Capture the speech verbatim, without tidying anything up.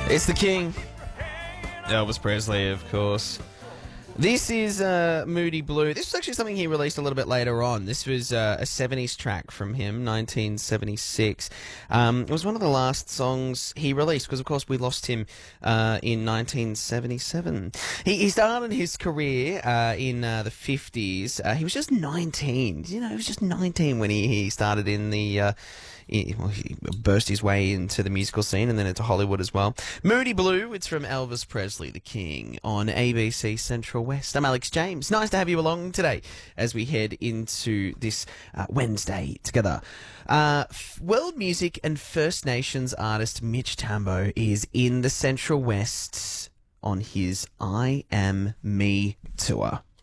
It's the King, Elvis Presley, of course. This is uh, Moody Blue. This was actually something he released a little bit later on. This was uh, a seventies track from him, nineteen seventy-six. Um, it was one of the last songs he released because, of course, we lost him uh, in nineteen seventy-seven. He, he started his career uh, in uh, the fifties. Uh, he was just nineteen. You know, he was just nineteen when he, he started in the... Uh, He, well, he burst his way into the musical scene and then into Hollywood as well. Moody Blue, it's from Elvis Presley, the King, on A B C Central West. I'm Alex James. Nice to have you along today as we head into this uh, Wednesday together. Uh, world music and First Nations artist Mitch Tambo is in the Central West on his I Am Me tour.